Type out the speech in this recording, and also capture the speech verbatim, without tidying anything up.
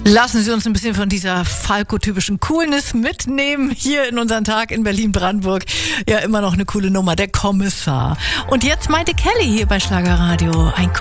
Lassen Sie uns ein bisschen von dieser Falco-typischen Coolness mitnehmen. Hier in unseren Tag in Berlin-Brandenburg. Ja, immer noch eine coole Nummer, der Kommissar. Und jetzt meinte Kelly hier bei Schlagerradio. Ein